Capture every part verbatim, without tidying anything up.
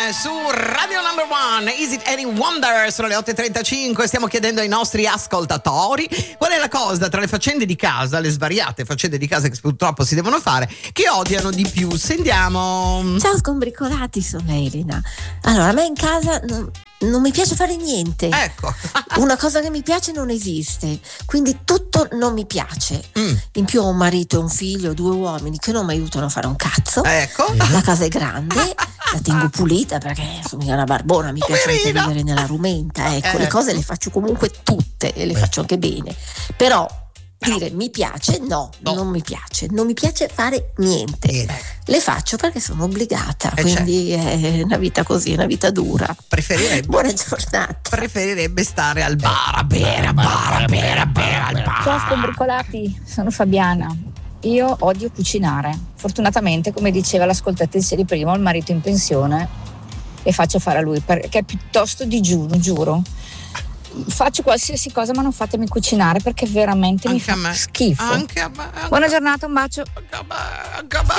su Radio Number One. Is it any wonder? Sono le otto e trentacinque. Stiamo chiedendo ai nostri ascoltatori qual è la cosa tra le faccende di casa, le svariate faccende di casa che purtroppo si devono fare, che odiano di più. Sentiamo. Ciao scombricolati, sono Elena. Allora, a me in casa non, non mi piace fare niente. Ecco. Una cosa che mi piace non esiste, quindi tutto non mi piace. Mm. In più ho un marito e un figlio, due uomini che non mi aiutano a fare un cazzo. Ecco. La casa è grande, la tengo pulita perché sono mica una barbona, mi piace anche vivere nella rumenta. Ecco, eh. Le cose le faccio comunque tutte e le Beh. faccio anche bene. Però dire mi piace, no, no, non mi piace. Non mi piace fare niente. niente. Le faccio perché sono obbligata, eh quindi certo. È una vita così, una vita dura. Preferirebbe Buona giornata. Preferirebbe stare al bar a bere, a bar a bere, a bere al bar. Ciao scombricolati, sono Fabiana. Io odio cucinare. Fortunatamente, come diceva l'ascoltatrice di prima, ho il marito in pensione e faccio fare a lui perché è piuttosto digiuno, giuro. Faccio qualsiasi cosa, ma non fatemi cucinare perché veramente anche mi fa me. schifo. Anche a me. Anche Buona giornata, un bacio. Anche a me, anche a me.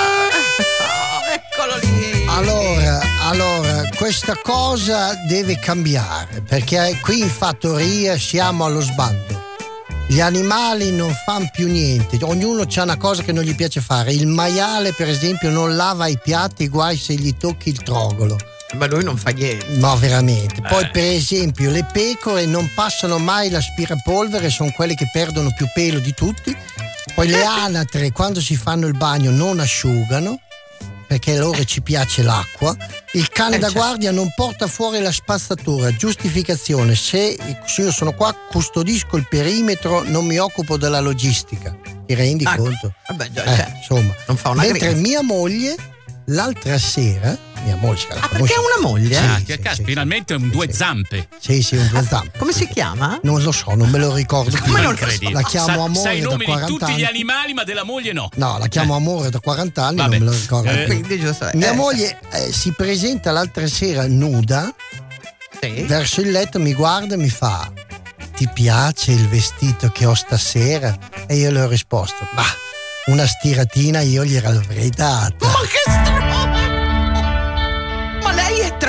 Oh, eccolo lì. Allora, allora, questa cosa deve cambiare perché qui in fattoria siamo allo sbando. Gli animali non fanno più niente, ognuno ha una cosa che non gli piace fare. Il maiale, per esempio, non lava i piatti, guai se gli tocchi il trogolo. Ma lui non fa niente. No, veramente. Poi, eh. per esempio, le pecore non passano mai l'aspirapolvere, sono quelle che perdono più pelo di tutti. Poi le anatre, quando si fanno il bagno, non asciugano perché loro ci piace l'acqua. Il cane eh, da certo. guardia non porta fuori la spazzatura. Giustificazione: se io sono qua, custodisco il perimetro, non mi occupo della logistica. Ti rendi ah, conto? Vabbè, già, eh, cioè, insomma. Non fa una Mentre grinza. Mia moglie l'altra sera, mia moglie ah perché è una moglie? Ah, sì, che sì, cazzo, sì, finalmente sì, un due sì. zampe. Sì, sì, un due zampe. Come sì, si sì. chiama? Non lo so, non me lo ricordo più. Come non credi? La chiamo Sa, amore sai i da nomi quaranta di tutti anni. gli animali, ma della moglie no. No, la chiamo eh. amore da quaranta anni, Vabbè. non me lo ricordo Eh. più. Quindi, giusto, Mia eh, moglie eh, si presenta l'altra sera nuda, sì. verso il letto mi guarda e mi fa: ti piace il vestito che ho stasera? E io le ho risposto: bah, una stiratina io gliela avrei data. Ma che st-